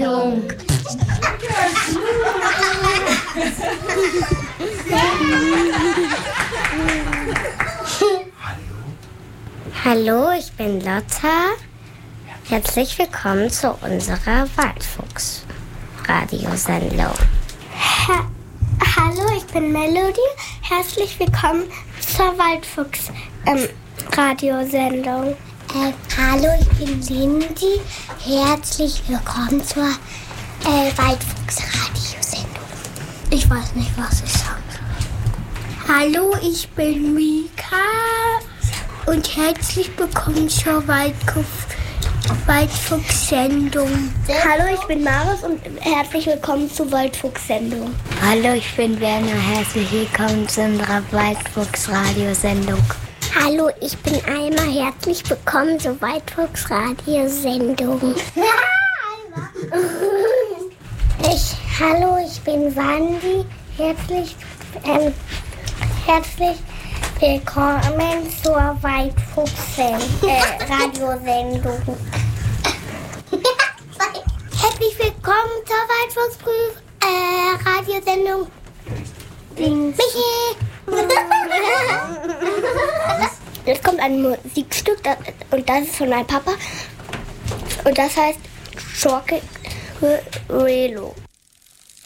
Radiosendung. Hallo, ich bin Lotta. Herzlich willkommen zu unserer Waldfuchs-Radiosendung. Hallo, ich bin Melody. Herzlich willkommen zur Waldfuchs-Radiosendung. Hallo, ich bin Lindy. Herzlich willkommen zur Waldfuchs-Radiosendung. Ich weiß nicht, was ich sage. Hallo, ich bin Mika. Und herzlich willkommen zur Waldfuchs-Sendung. Hallo, ich bin Marius und herzlich willkommen zur Waldfuchs-Sendung. Hallo, ich bin Werner. Herzlich willkommen zu unserer Waldfuchs-Radiosendung. Hallo, ich bin Alma. Herzlich willkommen zur Waldfuchs-Radiosendung. Hallo, ich bin Wandi. Herzlich willkommen zur Waldfuchs-Radiosendung. Herzlich willkommen zur Waldfuchs-Radiosendung. Michi! Jetzt kommt ein Musikstück und das ist von meinem Papa und das heißt Schorke Relo.